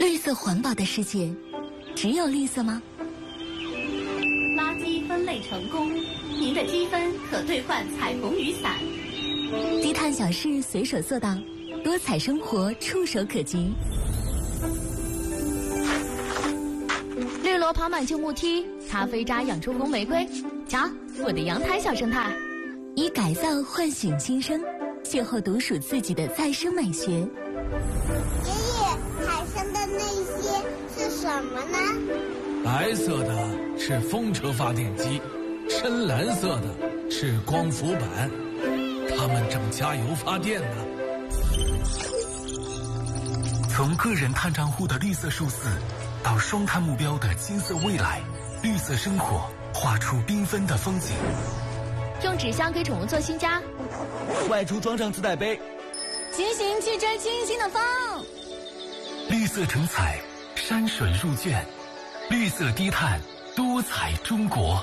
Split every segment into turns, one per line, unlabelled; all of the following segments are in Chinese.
绿色环保的世界，只有绿色吗？
垃圾分类成功，您的积分可兑换彩虹雨伞。
低碳小事随手做到，多彩生活触手可及。
绿萝跑满旧木梯，咖啡渣养出红玫瑰。瞧，我的阳台小生态。
以改造唤醒新生，邂逅独属自己的再生美学。
爷爷，海上的那些是什么呢？
白色的是风车发电机，深蓝色的是光伏板，它们正加油发电呢。
从个人碳账户的绿色数字，到双碳目标的金色未来，绿色生活画出缤纷的风景。
用纸箱给宠物做新家，
外出装上自带杯，
骑行去追清新的风。
绿色成彩，山水入卷，绿色低碳，多彩中国。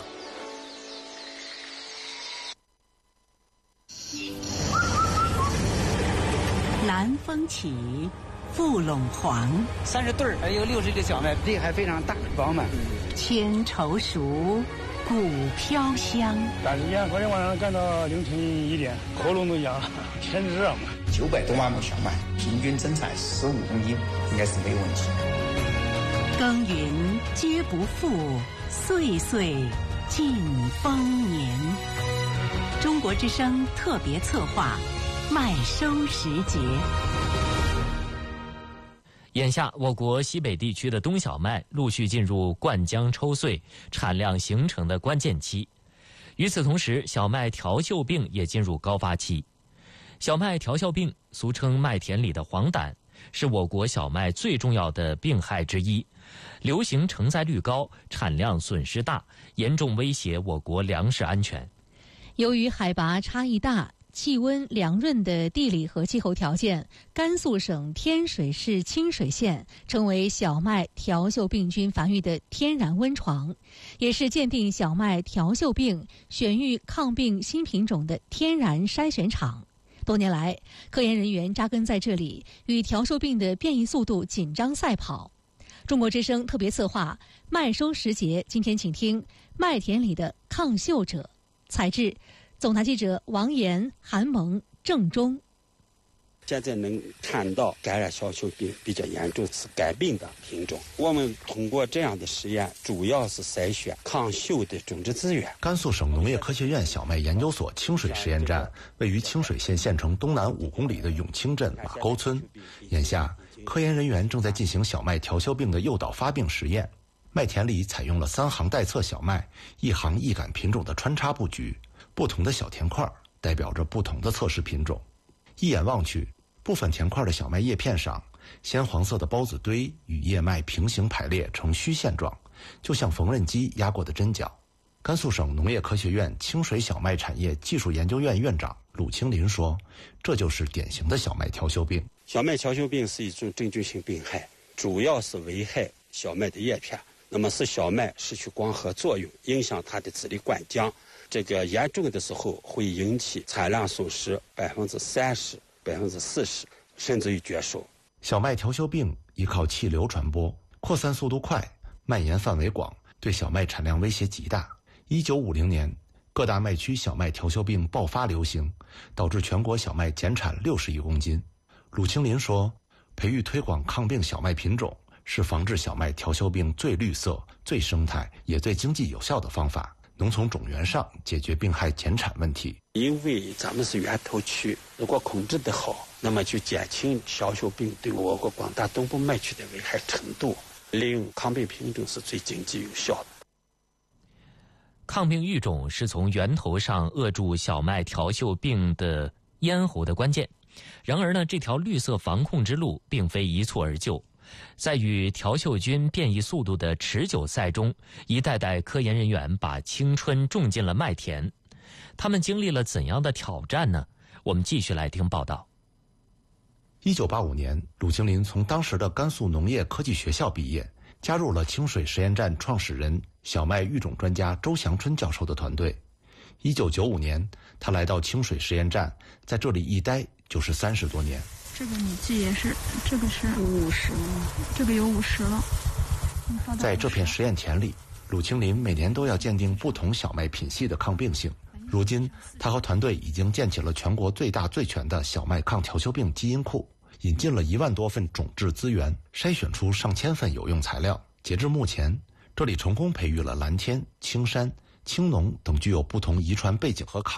南风起，富陇黄
，30对儿，还有60个小麦，地还非常大饱满。
千愁熟，谷飘香。
但是昨天晚上干到凌晨1点，喉咙都痒了，天热嘛。
900多万亩小麦，平均增产15公斤，应该是没有问题。
耕耘皆不负，岁岁尽丰年。中国之声特别策划，麦收时节。
眼下，我国西北地区的冬小麦陆续进入灌浆抽穗、产量形成的关键期。与此同时，小麦条锈病也进入高发期。小麦条锈病，俗称麦田里的黄疸，是我国小麦最重要的病害之一，流行承载率高，产量损失大，严重威胁我国粮食安全。
由于海拔差异大，气温凉润的地理和气候条件，甘肃省天水市清水县成为小麦条锈病菌繁育的天然温床，也是鉴定小麦条锈病、选育抗病新品种的天然筛选场。多年来，科研人员扎根在这里，与条锈病的变异速度紧张赛跑。中国之声特别策划麦收时节，今天请听麦田里的抗锈者。采制总台记者王岩、韩萌、郑中。
现在能看到感染小锈病比较严重是改病的品种。我们通过这样的实验，主要是筛选抗锈的种植资源。
甘肃省农业科学院小麦研究所清水实验站位于清水县县城东南5公里的永清镇马沟村。眼下，科研人员正在进行小麦条锈病的诱导发病实验。麦田里采用了3行带侧小麦、1行异杆品种的穿插布局，不同的小田块代表着不同的测试品种。一眼望去，部分田块的小麦叶片上，鲜黄色的孢子堆与叶脉平行排列成虚线状，就像缝纫机压过的针脚。甘肃省农业科学院清水小麦产业技术研究院院长鲁清林说，这就是典型的小麦条锈病。
小麦条锈病是一种真菌性病害，主要是危害小麦的叶片，那么使小麦失去光合作用，影响它的籽粒灌浆。这个严重的时候会引起产量损失30%、40%，甚至于绝收。
小麦条锈病依靠气流传播，扩散速度快，蔓延范围广，对小麦产量威胁极大。1950年，各大麦区小麦条锈病爆发流行，导致全国小麦减产60亿公斤。鲁清林说，培育推广抗病小麦品种是防治小麦条锈病最绿色、最生态也最经济有效的方法，能从种源上解决病害减产问题。
因为咱们是源头区，如果控制得好，那么就减轻小锈病对我国广大东部麦区的危害程度。利用抗病品种是最经济有效的。
抗病育种是从源头上扼住小麦条锈病的咽喉的关键。然而呢，这条绿色防控之路并非一蹴而就。在与条锈菌变异速度的持久赛中，一代代科研人员把青春种进了麦田。他们经历了怎样的挑战呢？我们继续来听报道。
1985年，鲁清林从当时的甘肃农业科技学校毕业，加入了清水实验站创始人、小麦育种专家周祥春教授的团队。1995年，他来到清水实验站，在这里一待就是30多年。
这个你记也是，这个是50，这个有50了。
在这片实验田里，鲁清林每年都要鉴定不同小麦品系的抗病性。如今，他和团队已经建起了全国最大最全的小麦抗调休病基因库，引进了1万多份种质资源，筛选出上千份有用材料。截至目前，这里成功培育了蓝天、青山、青农等具有不同遗传背景和抗